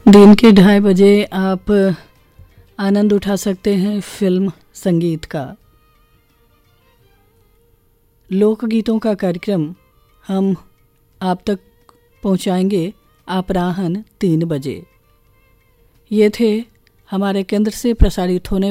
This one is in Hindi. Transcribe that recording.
दिन के 2:30 बजे आप आनंद उठा सकते हैं फिल्म संगीत का। लोकगीतों का कार्यक्रम हम आप तक पहुंचाएंगे अपराह्न 3 बजे। ये थे हमारे केंद्र से प्रसारित होने